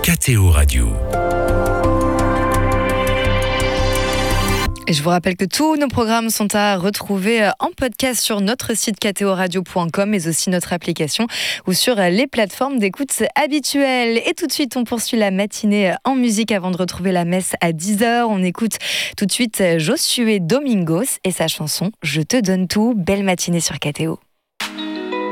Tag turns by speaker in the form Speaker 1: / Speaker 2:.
Speaker 1: KTO Radio.
Speaker 2: Et je vous rappelle que tous nos programmes sont à retrouver en podcast sur notre site ktoradio.com, mais aussi notre application ou sur les plateformes d'écoute habituelles. Et tout de suite, on poursuit la matinée en musique avant de retrouver la messe à 10h. On écoute tout de suite Josué Domingos et sa chanson « Je te donne tout ». Belle matinée sur KTO.